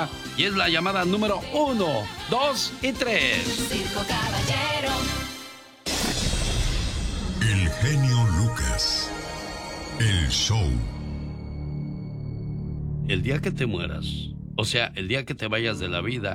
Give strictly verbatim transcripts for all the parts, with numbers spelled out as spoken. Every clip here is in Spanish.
llamada y es la llamada número uno, dos y tres. Circo, caballero. El genio Lucas. El show. El día que te mueras, o sea, el día que te vayas de la vida,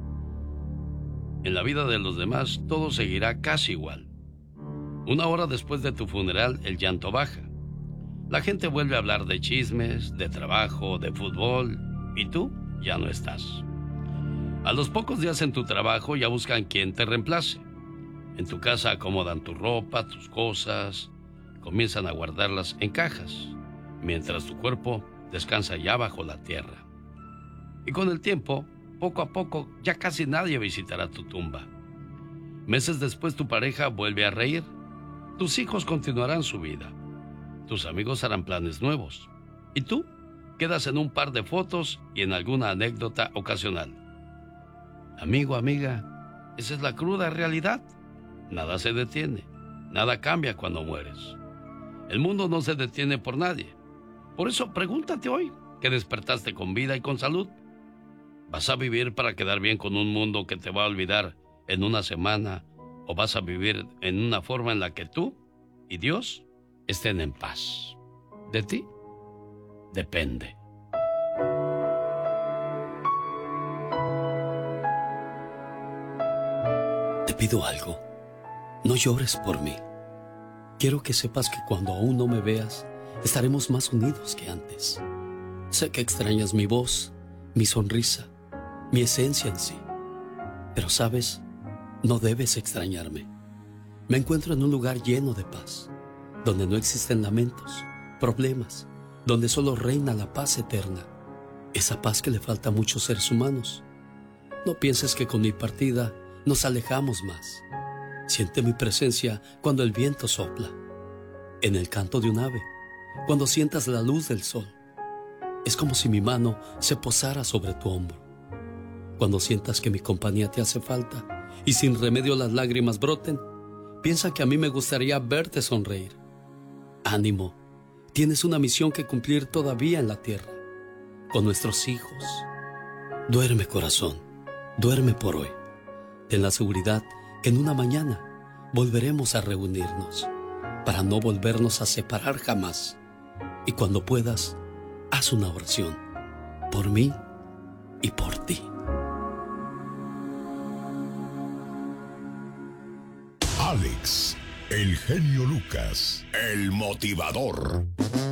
en la vida de los demás todo seguirá casi igual. Una hora después de tu funeral, el llanto baja. La gente vuelve a hablar de chismes, de trabajo, de fútbol, y tú ya no estás. A los pocos días en tu trabajo ya buscan quien te reemplace. En tu casa acomodan tu ropa, tus cosas, comienzan a guardarlas en cajas, mientras tu cuerpo descansa ya bajo la tierra. Y con el tiempo, poco a poco, ya casi nadie visitará tu tumba. Meses después tu pareja vuelve a reír. Tus hijos continuarán su vida. Tus amigos harán planes nuevos. Y tú quedas en un par de fotos y en alguna anécdota ocasional. Amigo, amiga, esa es la cruda realidad. Nada se detiene. Nada cambia cuando mueres. El mundo no se detiene por nadie. Por eso pregúntate hoy, que despertaste con vida y con salud. ¿Vas a vivir para quedar bien con un mundo que te va a olvidar en una semana? ¿O vas a vivir en una forma en la que tú y Dios estén en paz? De ti depende. Te pido algo. No llores por mí. Quiero que sepas que cuando aún no me veas, estaremos más unidos que antes. Sé que extrañas mi voz, mi sonrisa, mi esencia en sí. Pero sabes, no debes extrañarme. Me encuentro en un lugar lleno de paz, donde no existen lamentos, problemas, donde solo reina la paz eterna. Esa paz que le falta a muchos seres humanos. No pienses que con mi partida nos alejamos más. Siente mi presencia cuando el viento sopla, en el canto de un ave, cuando sientas la luz del sol. Es como si mi mano se posara sobre tu hombro. Cuando sientas que mi compañía te hace falta y sin remedio las lágrimas broten, piensa que a mí me gustaría verte sonreír. Ánimo, tienes una misión que cumplir todavía en la tierra, con nuestros hijos. Duerme, corazón, duerme por hoy. Ten la seguridad que en una mañana volveremos a reunirnos para no volvernos a separar jamás. Y cuando puedas, haz una oración por mí y por ti. Alex, el genio Lucas, el motivador.